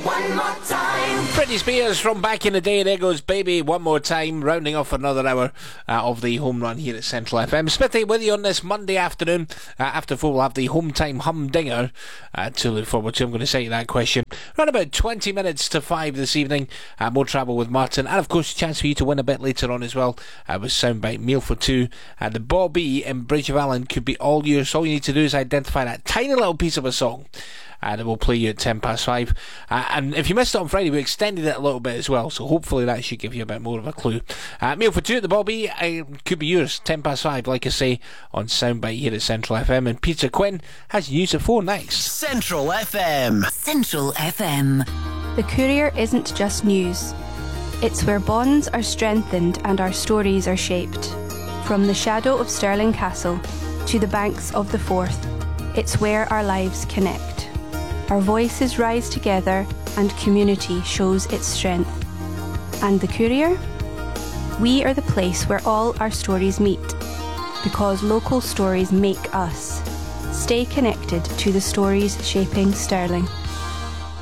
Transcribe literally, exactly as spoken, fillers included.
One more time. Britney Spears from back in the day. There goes Baby One More Time, rounding off another hour uh, of the home run here at Central F M. Smithy with you on this Monday afternoon. Uh, after four, we'll have the home time humdinger uh, to look forward to. I'm going to say that question. Around about twenty minutes to five this evening. Uh, more travel with Martin, and of course, a chance for you to win a bit later on as well uh, with Soundbite Meal for Two. Uh, the Bobby in Bridge of Allen could be all yours. All you need to do is identify that tiny little piece of a song, and it will play you at ten past five. Uh, and if you missed it on Friday, we extended it a little bit as well, so hopefully that should give you a bit more of a clue. Uh, Meal for Two at the Bobby uh, could be yours, ten past five, like I say, on Soundbite here at Central F M. And Peter Quinn has news at four next. Central F M. Central F M. The Courier isn't just news. It's where bonds are strengthened and our stories are shaped. From the shadow of Stirling Castle to the banks of the Forth, it's where our lives connect. Our voices rise together and community shows its strength. And the Courier? We are the place where all our stories meet, because local stories make us. Stay connected to the stories shaping Stirling.